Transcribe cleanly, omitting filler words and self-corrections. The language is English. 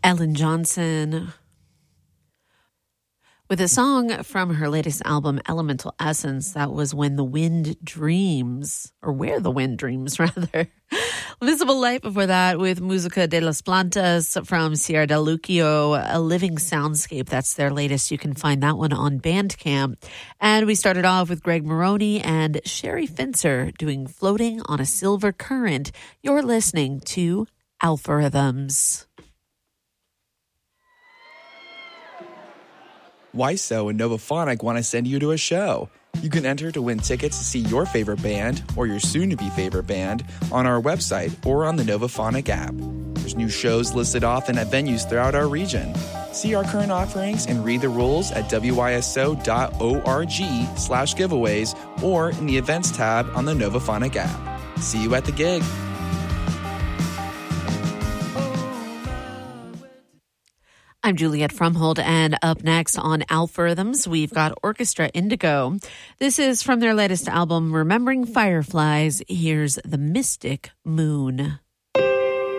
Ellen Johnson with a song from her latest album, Elemental Essence. That was When the Wind Dreams, or Where the Wind Dreams, rather. Visible Light before that with Música de las Plantas from Sierra del Lucio, A Living Soundscape. That's their latest. You can find that one on Bandcamp. And we started off with Greg Maroney and Sherry Fincer doing Floating on a Silver Current. You're listening to Alpharhythms. YSO and Novaphonic want to send you to a show. You can enter to win tickets to see your favorite band or your soon-to-be favorite band on our website or on the Novaphonic app. There's new shows listed often at venues throughout our region. See our current offerings and read the rules at wyso.org/giveaways or in the events tab on the Novaphonic app. See you at the gig. I'm Juliette Frumhold, and up next on Alpharhythms, we've got Orchestra Indigo. This is from their latest album, Remembering Fireflies. Here's The Mystic Moon.